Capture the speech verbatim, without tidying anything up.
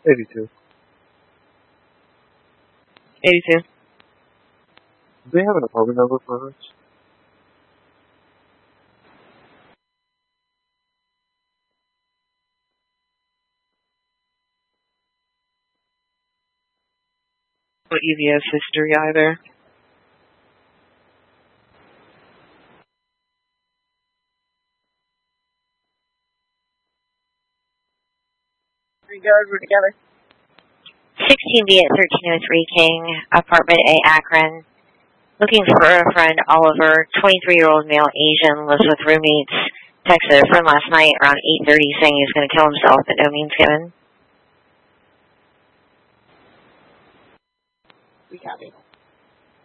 eighty-two. eighty-two. Do they have an apartment number for us? What U V S history either. Three guys were together. sixteen B at thirteen oh three King, apartment A, Akron. Looking for a friend, Oliver, twenty-three-year-old male, Asian, lives with roommates. Texted a friend last night around eight thirty saying he was going to kill himself, but no means given. We copy.